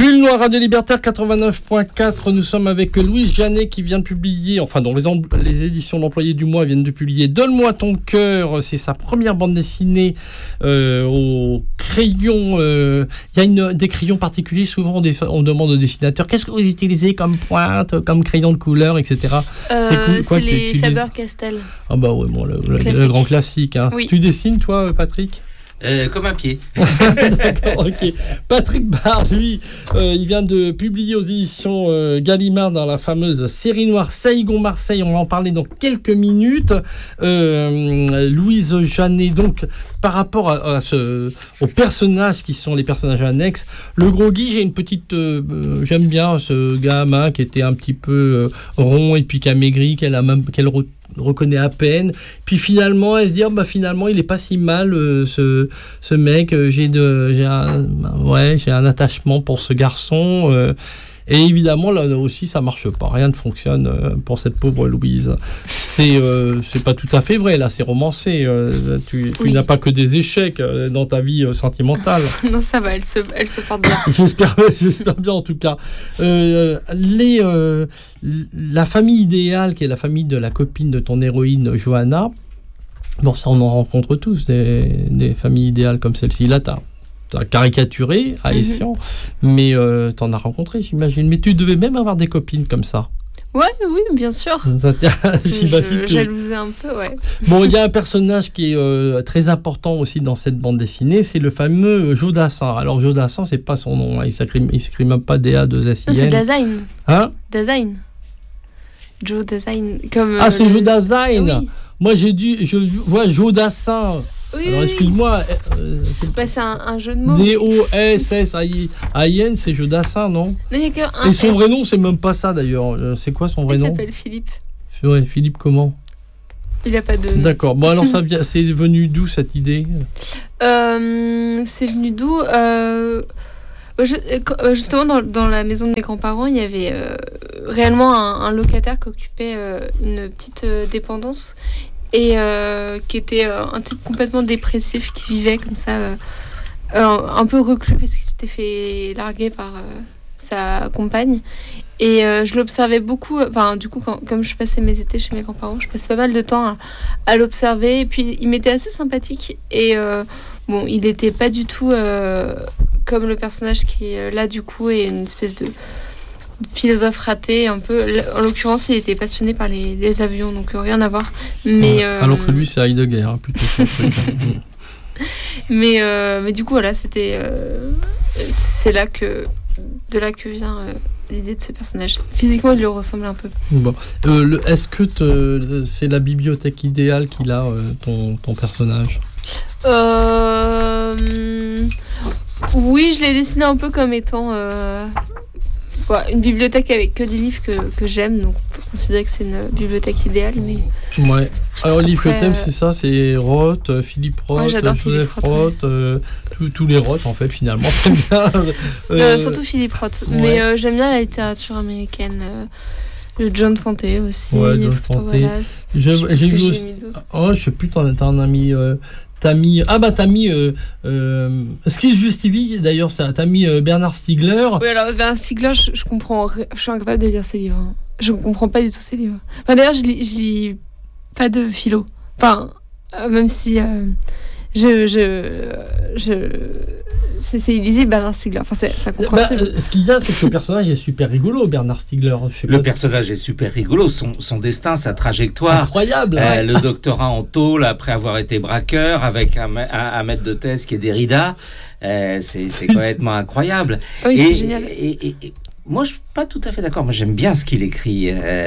Bulle Noire, Radio Libertaire 89.4. Nous sommes avec Louise Janet qui vient de publier, dont les éditions de l'Employé du Mois viennent de publier Donne-moi ton cœur. C'est sa première bande dessinée au crayon. Il y a des crayons particuliers. Souvent, on demande aux dessinateurs qu'est-ce que vous utilisez comme pointe, comme crayon de couleur, etc. C'est les Faber-Castell. Ah bah ouais, bon, le grand classique. Hein. Oui. Tu dessines, toi, Patrick ? Comme un pied. D'accord, ok. Patrick Barre, lui, il vient de publier aux éditions Gallimard dans la fameuse série noire Saigon-Marseille. On va en parler dans quelques minutes. Louise Janet, donc, par rapport aux personnages qui sont les personnages annexes, le gros Guy, j'ai une petite... j'aime bien ce gamin qui était un petit peu rond et puis qui a maigri, qu'elle reconnaît à peine, puis finalement elle se dit finalement il est pas si mal ce mec, j'ai un attachement pour ce garçon, et évidemment là aussi ça marche pas, rien ne fonctionne pour cette pauvre Louise. C'est pas tout à fait vrai, là c'est romancé, tu n'as pas que des échecs dans ta vie sentimentale. Non, ça va, elle se porte bien. J'espère bien en tout cas. La famille idéale, qui est la famille de la copine de ton héroïne Johanna, bon ça on en rencontre tous des familles idéales comme celle-ci. Là t'as caricaturé à Essian, mais t'en as rencontré, j'imagine. Mais tu devais même avoir des copines comme ça. Ouais, oui, bien sûr. Je jalousais un peu, ouais. Bon, il y a un personnage qui est très important aussi dans cette bande dessinée, c'est le fameux Jodassin. Alors Jodassin, c'est pas son nom, hein. Il s'écrit même pas D-A-2-S-I-N. Non, c'est Dasein. Hein? Dasein. Joe Dasein. Comme, c'est Joe Dasein. Oui. Moi, je vois Jodassin. Oui, alors, oui. Excuse-moi. C'est un jeu de mots. D-O-S-S-I-N, c'est Jodassin, non? Non, il n'y a qu'un Et son S. vrai nom, c'est même pas ça d'ailleurs. C'est quoi son vrai nom? Il s'appelle Philippe. Ouais, Philippe comment? Il n'a pas de nom. D'accord. Bon, alors c'est venu d'où cette idée? C'est venu d'où justement, dans la maison de mes grands-parents, il y avait réellement un locataire qui occupait une petite dépendance et qui était un type complètement dépressif qui vivait comme ça, un peu reclus parce qu'il s'était fait larguer par sa compagne. Et je l'observais beaucoup, du coup, comme je passais mes étés chez mes grands-parents, je passais pas mal de temps à l'observer. Et puis, il m'était assez sympathique. Et il n'était pas du tout comme le personnage qui, là, du coup, est une espèce de philosophe raté, un peu. En l'occurrence, il était passionné par les avions, donc rien à voir. Mais, alors que lui, c'est Heidegger, hein, plutôt. mais du coup, voilà, c'était... c'est de là que vient l'idée de ce personnage. Physiquement, il lui ressemble un peu. Bon. Est-ce que c'est la bibliothèque idéale qu'il a, ton personnage? Oui, je l'ai dessiné un peu comme étant une bibliothèque avec que des livres que j'aime, donc on peut considérer que c'est une bibliothèque idéale. Mais ouais. Alors le livre que t'aimes, c'est ça, c'est Roth, Philippe Roth, Joseph Roth, tous les Roth en fait finalement. Surtout Philippe Roth, ouais. Mais j'aime bien la littérature américaine. John Fante aussi, John Fante. J'ai vu aussi. Je sais plus, t'en as mis. T'as mis ce qui justifie d'ailleurs, t'as mis Bernard Stiegler. Oui, alors Bernard Stiegler, je comprends, je suis incapable de lire ses livres. Hein. Je ne comprends pas du tout ses livres. D'ailleurs, je lis pas de philo. Même si c'est illisible, Bernard Stiegler. C'est incompréhensible. Ce qu'il y a, c'est que le personnage est super rigolo, Bernard Stiegler. Le personnage est super rigolo. Son destin, sa trajectoire. Incroyable. Le doctorat en tôle après avoir été braqueur avec un maître de thèse qui est Derrida. C'est complètement incroyable. Oui, c'est génial. Et moi, je suis pas tout à fait d'accord. Moi, j'aime bien ce qu'il écrit.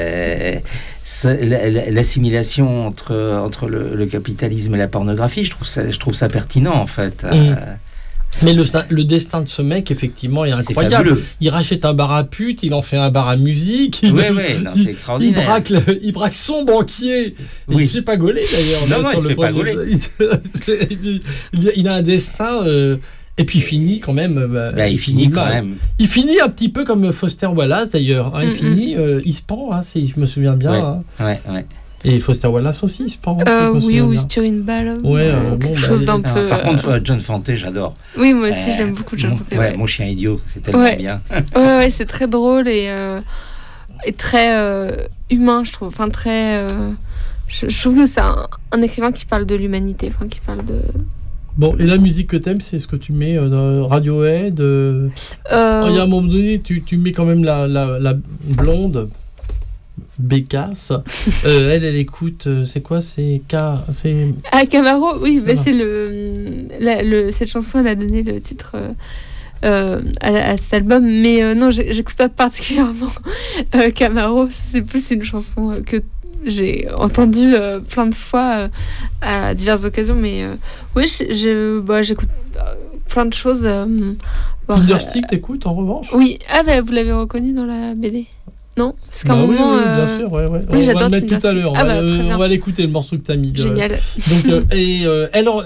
L'assimilation entre le capitalisme et la pornographie, je trouve ça pertinent, en fait. Mais le destin de ce mec, effectivement, est incroyable. Il rachète un bar à pute, il en fait un bar à musique. C'est extraordinaire. Il braque son banquier. Il ne se fait pas gauler, d'ailleurs. Non, il ne se fait pas gauler. Il a un destin... Et puis il finit quand même. Il finit quand même. Il finit un petit peu comme Foster Wallace d'ailleurs. Hein. Il finit, il se pend, si je me souviens bien. Ouais. Et Foster Wallace aussi, je pense. Oui, ou il se tire une balle. Ouais, quelque chose d'un peu. Par contre, John Fante, j'adore. Oui, moi aussi, j'aime beaucoup John Fante. Ouais, Mon chien idiot, c'est tellement bien. Ouais, c'est très drôle et très humain, je trouve. Enfin, très. Je trouve que c'est un écrivain qui parle de l'humanité, enfin, qui parle de. Bon, et la musique que t'aimes, c'est ce que tu mets dans Radiohead. Il y a un moment donné, tu mets quand même la blonde. Bécasse. Elle écoute, c'est quoi? C'est Camaro, oui, bah, c'est cette chanson, elle a donné le titre à cet album, mais non, j'écoute pas particulièrement Camaro, c'est plus une chanson que j'ai entendue plein de fois à diverses occasions, mais oui, j'écoute plein de choses. Tinderstick, t'écoutes en revanche? Oui, vous l'avez reconnu dans la BD? Non, parce qu'à un moment. Oui, bien sûr, ouais. Oui, on va le mettre tout à l'heure. On va l'écouter, le morceau que tu as mis. Génial. Donc, alors,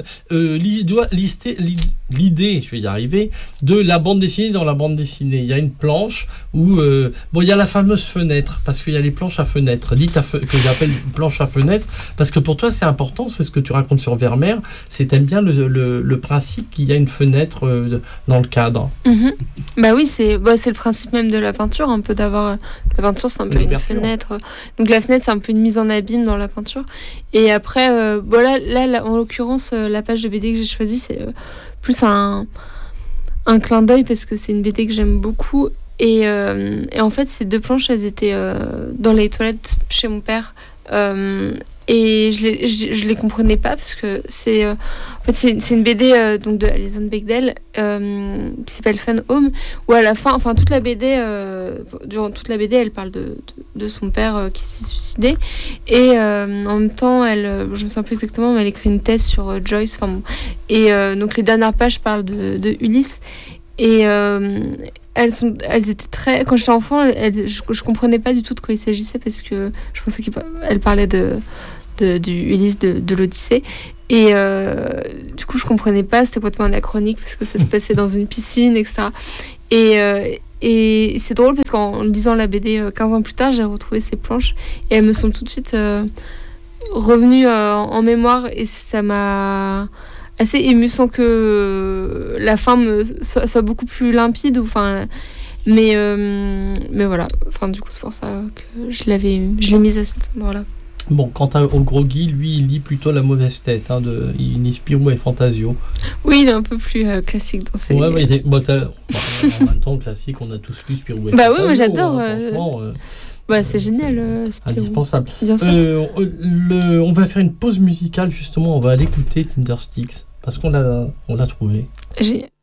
l'idée, je vais y arriver, de la bande dessinée dans la bande dessinée. Il y a une planche où. Il y a la fameuse fenêtre, parce qu'il y a les planches à fenêtre. Que j'appelle planche à fenêtre, parce que pour toi, c'est important, c'est ce que tu racontes sur Vermeer. T'aimes bien le principe qu'il y a une fenêtre dans le cadre. Mm-hmm. Bah oui, c'est le principe même de la peinture, un peu d'avoir. La peinture, c'est un peu une fenêtre. Donc la fenêtre, c'est un peu une mise en abîme dans la peinture. Et après, là, en l'occurrence, la page de BD que j'ai choisie, c'est plus un clin d'œil parce que c'est une BD que j'aime beaucoup. Et en fait, ces deux planches, elles étaient dans les toilettes chez mon père. Et je les comprenais pas parce que c'est une BD donc de Alison Bechdel qui s'appelle Fan Home, où à la fin, enfin toute la BD durant toute la BD, elle parle de son père qui s'est suicidé, et en même temps je me souviens plus exactement, mais elle écrit une thèse sur Joyce, et donc les dernières pages parlent de Ulysse, et elles étaient très. Quand j'étais enfant, je comprenais pas du tout de quoi il s'agissait parce que je pensais qu'elle parlait du Ulysse de l'Odyssée. Et du coup, je comprenais pas, c'était complètement anachronique parce que ça se passait dans une piscine, etc. Et c'est drôle parce qu'en lisant la BD 15 ans plus tard, j'ai retrouvé ces planches et elles me sont tout de suite revenues en mémoire, et ça m'a assez ému sans que la fin soit beaucoup plus limpide, mais voilà, du coup c'est pour ça que je l'ai mise à cet endroit-là. Bon, quant au gros Guy, lui, il lit plutôt La Mauvaise Tête, il lit Spirou et Fantasio. Oui, il est un peu plus classique dans ses... Ouais, en même temps, classique, on a tous lu Spirou et Fantasio. Oui, moi j'adore. C'est génial, Spirou. Indispensable. Bien sûr. On va faire une pause musicale, justement, on va aller écouter Tindersticks, parce qu'on l'a trouvé.